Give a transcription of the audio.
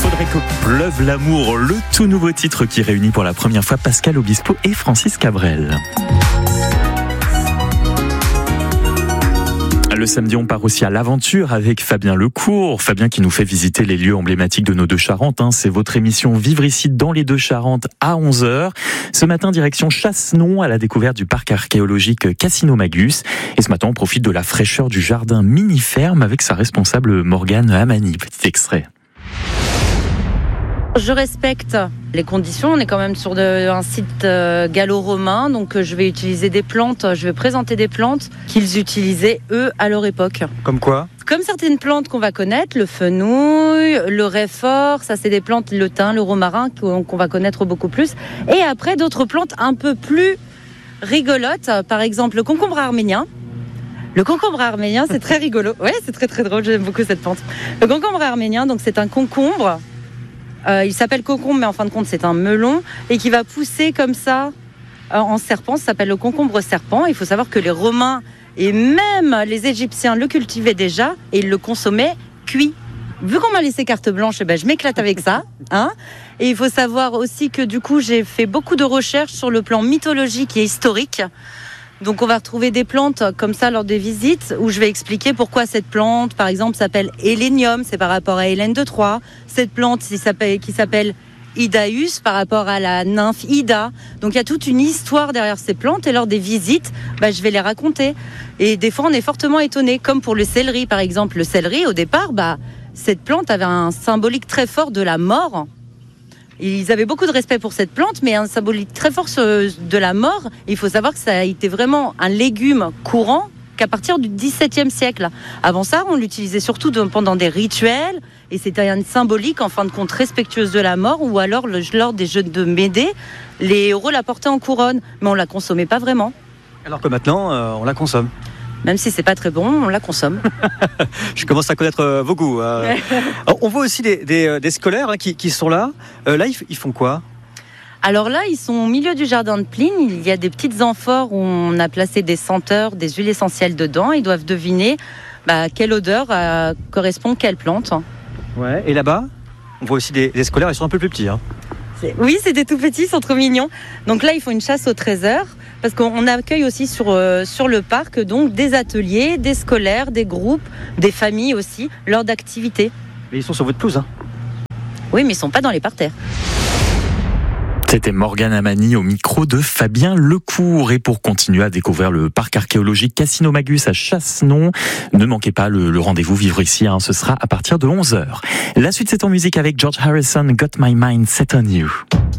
Faudrait que pleuve l'amour, le tout nouveau titre qui réunit pour la première fois Pascal Obispo et Francis Cabrel. Le samedi, on part aussi à l'aventure avec Fabien Lecourt. Fabien qui nous fait visiter les lieux emblématiques de nos Deux-Charentes. C'est votre émission Vivre ici dans les Deux-Charentes à 11h. Ce matin, direction Chassenon à la découverte du parc archéologique Casino-Magus. Et ce matin, on profite de la fraîcheur du jardin mini-ferme avec sa responsable Morgane Amani. Petit extrait. Je respecte les conditions, on est quand même sur un site gallo-romain, donc je vais utiliser des plantes, je vais présenter des plantes qu'ils utilisaient eux à leur époque. Comme quoi ? Comme certaines plantes qu'on va connaître, le fenouil, le réfort, ça c'est des plantes, le thym, le romarin qu'on va connaître beaucoup plus. Et après d'autres plantes un peu plus rigolotes, par exemple le concombre arménien. Le concombre arménien, c'est très rigolo, ouais, c'est très très drôle, j'aime beaucoup cette plante. Le concombre arménien, donc c'est un concombre. Il s'appelle concombre, mais en fin de compte, c'est un melon et qui va pousser comme ça en serpent. Ça s'appelle le concombre serpent. Il faut savoir que les Romains et même les Égyptiens le cultivaient déjà et ils le consommaient cuit. Vu qu'on m'a laissé carte blanche, je m'éclate avec ça. Et il faut savoir aussi que du coup, j'ai fait beaucoup de recherches sur le plan mythologique et historique. Donc on va retrouver des plantes comme ça lors des visites où je vais expliquer pourquoi cette plante, par exemple, s'appelle Hélénium, c'est par rapport à Hélène de Troie. Cette plante qui s'appelle Idaeus par rapport à la nymphe Ida. Donc il y a toute une histoire derrière ces plantes et lors des visites, je vais les raconter. Et des fois on est fortement étonné, comme pour le céleri par exemple. Le céleri au départ, cette plante avait un symbolique très fort de la mort. Ils avaient beaucoup de respect pour cette plante, mais un symbolique très fort de la mort. Il faut savoir que ça a été vraiment un légume courant qu'à partir du XVIIe siècle. Avant ça, on l'utilisait surtout pendant des rituels, et c'était une symbolique, en fin de compte, respectueuse de la mort, ou alors lors des jeux de Médée, les héros la portaient en couronne, mais on la consommait pas vraiment. Alors que maintenant, on la consomme. Même si c'est pas très bon, on la consomme. Je commence à connaître vos goûts. Alors, on voit aussi des scolaires qui sont là. Là, ils font quoi ? Alors là, ils sont au milieu du jardin de Pline. Il y a des petites amphores où on a placé des senteurs, des huiles essentielles dedans. Ils doivent deviner quelle odeur correspond quelle plante. Ouais. Et là-bas, on voit aussi des scolaires. Ils sont un peu plus petits. Oui, c'est des tout petits, ils sont trop mignons. Donc là, ils font une chasse au trésor. Parce qu'on accueille aussi sur le parc donc des ateliers, des scolaires, des groupes, des familles aussi, lors d'activités. Mais ils sont sur votre pelouse. Oui, mais ils ne sont pas dans les parterres. C'était Morgane Amani au micro de Fabien Lecourt. Et pour continuer à découvrir le parc archéologique Casino-Magus à Chassenon, ne manquez pas le rendez-vous Vivre ici, ce sera à partir de 11h. La suite c'est en musique avec George Harrison, Got My Mind Set on You.